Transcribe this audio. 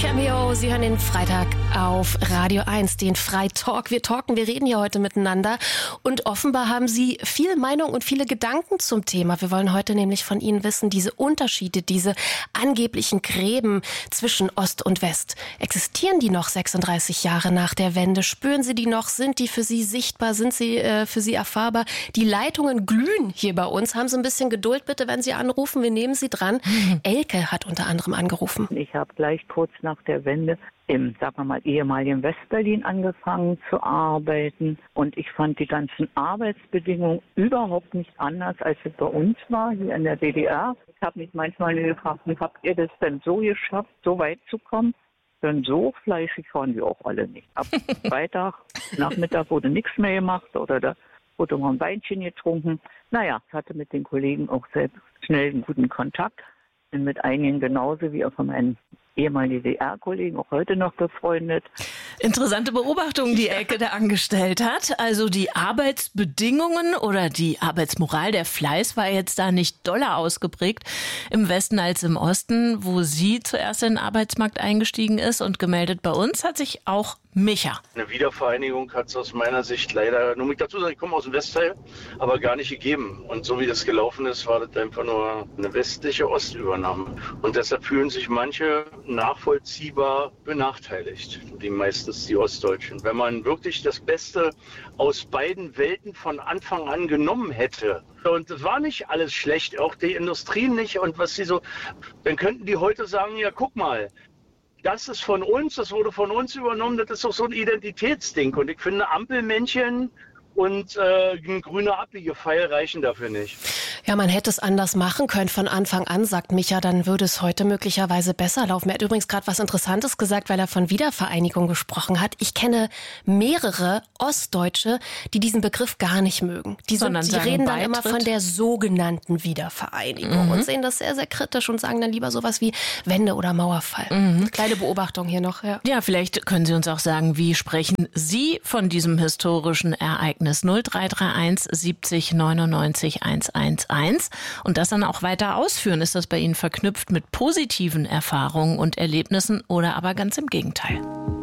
Cameo, Sie hören den Freitag auf Radio 1, den Freitalk. Wir reden hier heute miteinander und offenbar haben Sie viel Meinung und viele Gedanken zum Thema. Wir wollen heute nämlich von Ihnen wissen, diese Unterschiede, diese angeblichen Gräben zwischen Ost und West. Existieren die noch 36 Jahre nach der Wende? Spüren Sie die noch? Sind die für Sie sichtbar? Sind sie für Sie erfahrbar? Die Leitungen glühen hier bei uns. Haben Sie ein bisschen Geduld bitte, wenn Sie anrufen. Wir nehmen Sie dran. Elke hat unter anderem angerufen. Ich habe gleich kurz nach der Wende im, sagen wir mal, ehemaligen Westberlin angefangen zu arbeiten. Und ich fand die ganzen Arbeitsbedingungen überhaupt nicht anders, als es bei uns war, hier in der DDR. Ich habe mich manchmal gefragt, wie habt ihr das denn so geschafft, so weit zu kommen? Denn so fleischig waren wir auch alle nicht. Ab Freitag, Nachmittag wurde nichts mehr gemacht oder da wurde mal ein Weinchen getrunken. Naja, ich hatte mit den Kollegen auch selbst schnell einen guten Kontakt. Bin mit einigen genauso wie auch von meinen ehemaligen DDR-Kollegen auch heute noch befreundet. Interessante Beobachtung, die Elke da angestellt hat. Also die Arbeitsbedingungen oder die Arbeitsmoral, der Fleiß war jetzt da nicht doller ausgeprägt im Westen als im Osten, wo sie zuerst in den Arbeitsmarkt eingestiegen ist und gemeldet bei uns hat sich auch Micha. Eine Wiedervereinigung hat es aus meiner Sicht leider, nur mit dazu sagen, ich komme aus dem Westteil, aber gar nicht gegeben. Und so wie das gelaufen ist, war das einfach nur eine westliche Ostübernahme. Und deshalb fühlen sich manche nachvollziehbar benachteiligt, die meistens die Ostdeutschen. Wenn man wirklich das Beste aus beiden Welten von Anfang an genommen hätte, und es war nicht alles schlecht, auch die Industrie nicht und was sie so, dann könnten die heute sagen, ja guck mal, das ist von uns, das wurde von uns übernommen, das ist doch so ein Identitätsding. Und ich finde, Ampelmännchen und ein grüner Abbiegepfeil reichen dafür nicht. Ja, man hätte es anders machen können von Anfang an, sagt Micha, dann würde es heute möglicherweise besser laufen. Er hat übrigens gerade was Interessantes gesagt, weil er von Wiedervereinigung gesprochen hat. Ich kenne mehrere Ostdeutsche, die diesen Begriff gar nicht mögen. Die reden dann immer von der sogenannten Wiedervereinigung und sehen das sehr, sehr kritisch und sagen dann lieber sowas wie Wende oder Mauerfall. Kleine Beobachtung hier noch. Ja, vielleicht können Sie uns auch sagen, wie sprechen Sie von diesem historischen Ereignis? 0331 70 99 111. Und das dann auch weiter ausführen. Ist das bei Ihnen verknüpft mit positiven Erfahrungen und Erlebnissen oder aber ganz im Gegenteil?